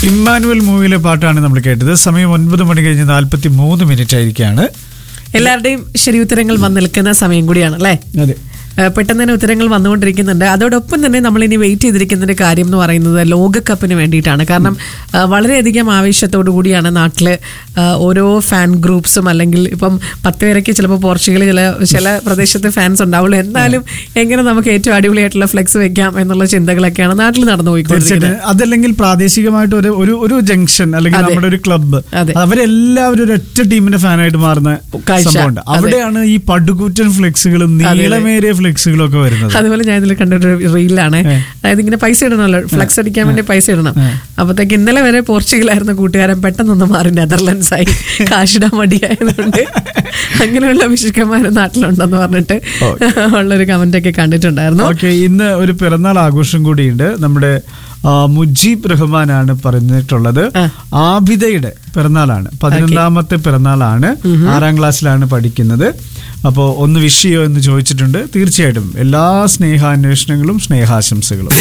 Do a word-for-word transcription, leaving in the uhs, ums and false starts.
Emmanuel മൂവിയിലെ പാട്ടാണ് നമ്മൾ കേട്ടത്. സമയം ഒൻപത് മണി കഴിഞ്ഞ് നാല്പത്തി മൂന്ന് മിനിറ്റ് ആയിരിക്കാണ്. എല്ലാവരുടെയും ശരി ഉത്തരങ്ങൾ വന്ന് നിൽക്കുന്ന സമയം കൂടിയാണ് അല്ലേ? അതെ, പെട്ടെന്ന് തന്നെ ഉത്തരങ്ങൾ വന്നുകൊണ്ടിരിക്കുന്നുണ്ട്. അതോടൊപ്പം തന്നെ നമ്മൾ ഇനി വെയിറ്റ് ചെയ്തിരിക്കുന്നതിന്റെ കാര്യം എന്ന് പറയുന്നത് ലോകകപ്പിന് വേണ്ടിയിട്ടാണ്. കാരണം വളരെയധികം ആവേശത്തോടു കൂടിയാണ് നാട്ടില് ഓരോ ഫാൻ ഗ്രൂപ്പ്സും, അല്ലെങ്കിൽ ഇപ്പം പത്ത് പേരൊക്കെ ചിലപ്പോൾ പോർച്ചുഗൽ ചില ചില പ്രദേശത്ത് ഫാൻസ് ഉണ്ടാവുള്ളൂ. എന്നാലും എങ്ങനെ നമുക്ക് ഏറ്റവും അടിപൊളിയായിട്ടുള്ള ഫ്ലെക്സ് വെക്കാം എന്നുള്ള ചിന്തകളൊക്കെയാണ് നാട്ടിൽ നടന്നു പോയിക്കൊണ്ടിരിക്കുന്നത്. അതല്ലെങ്കിൽ പ്രാദേശികമായിട്ട് ഒരു ഒരു ഒരു ജംഗ്ഷൻ അല്ലെങ്കിൽ നമ്മുടെ ഒരു ക്ലബ്ബ്, അവരെല്ലാവരും ഒരു ഒറ്റ ടീമിന്റെ ഫാനായിട്ട് മാറുന്ന സംഭവമുണ്ട്. അവിടെയാണ് ഈ പടുകൂറ്റൻ ഫ്ലെക്സുകളും നീളമേറിയ ഫ്ലെക്സുകളൊക്കെ വരുന്നത്. അതുപോലെ ഞാൻ ഇതിൽ കണ്ടൊരു റീലാണ്. അതായത് ഇങ്ങനെ പൈസ ഇടണമല്ലോ, ഫ്ലെക്സ് അടിക്കാൻ വേണ്ടി പൈസ ഇടണം. അപ്പത്തേക്ക് ഇന്നലെ വരെ പോർച്ചുഗലായിരുന്ന കൂട്ടുകാരൻ പെട്ടെന്നൊന്ന് മാറി നെതർലൻഡ്സ് ആയി, കാശിടാൻ മടിയായതുകൊണ്ട്. അങ്ങനെയുള്ള വിശുക്കന്മാർ നാട്ടിലുണ്ടെന്ന് പറഞ്ഞിട്ട് ഉള്ളൊരു കമന്റ് ഒക്കെ കണ്ടിട്ടുണ്ടായിരുന്നു. ഓക്കെ, ഇന്ന് ഒരു പിറന്നാൾ ആഘോഷം കൂടിയുണ്ട്. നമ്മുടെ മുജീബ് റഹ്മാനാണ് പറഞ്ഞിട്ടുള്ളത്. ആബിദയുടെ പിറന്നാളാണ്, പതിനൊന്നാമത്തെ പിറന്നാളാണ്. ആറാം ക്ലാസ്സിലാണ് പഠിക്കുന്നത്. അപ്പോൾ ഒന്ന് വിഷ് ചെയ്യോ എന്ന് ചോദിച്ചിട്ടുണ്ട്. തീർച്ചയായിട്ടും എല്ലാ സ്നേഹാന്വേഷണങ്ങളും സ്നേഹാശംസകളും.